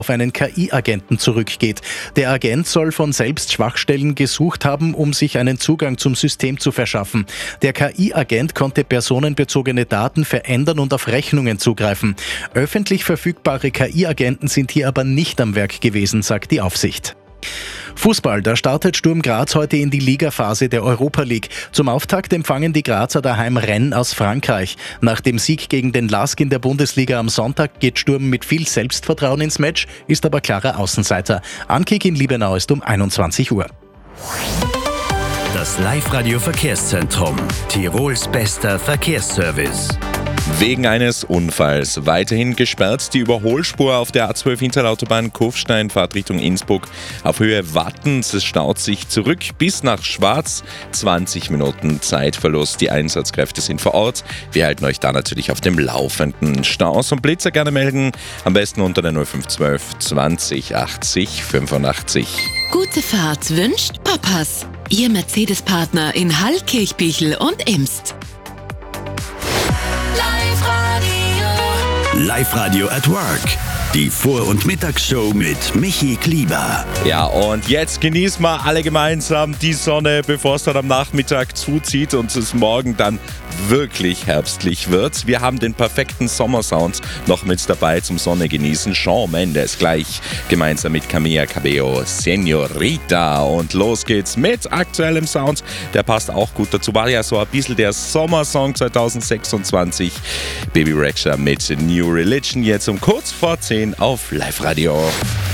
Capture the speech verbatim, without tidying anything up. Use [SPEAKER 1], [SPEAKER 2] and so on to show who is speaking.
[SPEAKER 1] auf einen K I-Agenten zurückgeht. Der Agent soll von selbst Schwachstellen gesucht haben, um sich einen Zugang zum System zu verschaffen. Der K I-Agent konnte personenbezogene Daten verändern und auf Rechnungen zugreifen. Öffentlich verfügbare K I-Agenten sind hier aber nicht am Werk gewesen, sagt die Aufsicht. Fußball, da startet Sturm Graz heute in die Ligaphase der Europa League. Zum Auftakt empfangen die Grazer daheim Rennes aus Frankreich. Nach dem Sieg gegen den L A S K in der Bundesliga am Sonntag geht Sturm mit viel Selbstvertrauen ins Match, ist aber klarer Außenseiter. Ankick in Liebenau ist um einundzwanzig Uhr.
[SPEAKER 2] Das Live-Radio-Verkehrszentrum, Tirols bester Verkehrsservice.
[SPEAKER 3] Wegen eines Unfalls weiterhin gesperrt die Überholspur auf der A zwölf Hinterlautobahn Kufstein, Fahrt Richtung Innsbruck auf Höhe Wattens. Es staut sich zurück bis nach Schwarz. zwanzig Minuten Zeitverlust. Die Einsatzkräfte sind vor Ort. Wir halten euch da natürlich auf dem Laufenden. Staus und Blitzer gerne melden. Am besten unter der null fünf eins zwei zwanzig achtzig fünfundachtzig.
[SPEAKER 4] Gute Fahrt wünscht Papas. Ihr Mercedes-Partner in Hall, Kirchbichel und Imst.
[SPEAKER 2] Live-Radio at Work. Die Vor- und Mittagsshow mit Michi Klieber.
[SPEAKER 3] Ja, und jetzt genießen wir alle gemeinsam die Sonne, bevor es dann am Nachmittag zuzieht und es morgen dann wirklich herbstlich wird. Wir haben den perfekten Sommersound noch mit dabei zum Sonne genießen. Shawn Mendes gleich gemeinsam mit Camila Cabello, Senorita. Und los geht's mit aktuellem Sound. Der passt auch gut dazu. War ja so ein bisschen der Sommersong zwanzig sechsundzwanzig. Baby Rexha mit New Religion jetzt um kurz vor zehn auf Live Radio.